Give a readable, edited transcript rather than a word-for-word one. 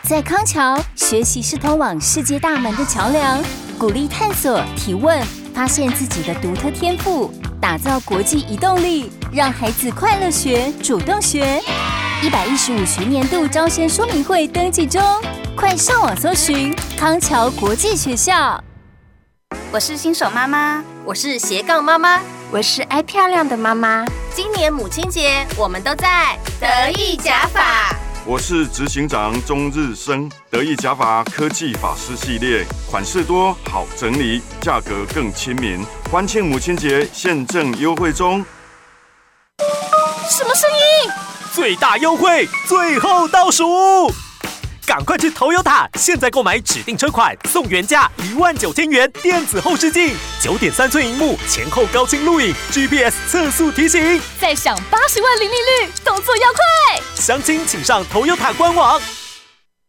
在康桥，学习是通往世界大门的桥梁，鼓励探索、提问，发现自己的独特天赋，打造国际移动力，让孩子快乐学、主动学。115学年度招生说明会登记中，快上网搜寻康桥国际学校。 我是新手妈妈， 我是斜杠妈妈， 我是爱漂亮的妈妈。 今年母亲节，我们都在得意假发。 我是执行长钟日升，得意假发科技发饰系列，款式多，好整理，价格更亲民。欢庆母亲节，现正优惠中。 什么声音？ 最大优惠，最后倒数！赶快去 Toyota， 现在购买指定车款送原价19000元电子后视镜，9.3寸萤幕，前后高清录影 ，GPS 测速提醒， 再享80万零利率，动作要快！ 详情请上 Toyota 官网。